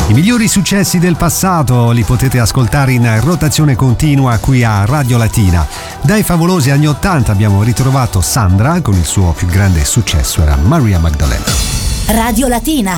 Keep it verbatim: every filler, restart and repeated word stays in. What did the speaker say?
I migliori successi del passato li potete ascoltare in rotazione continua qui a Radio Latina. Dai favolosi anni ottanta abbiamo ritrovato Sandra con il suo più grande successo, era Maria Magdalena. Radio Latina.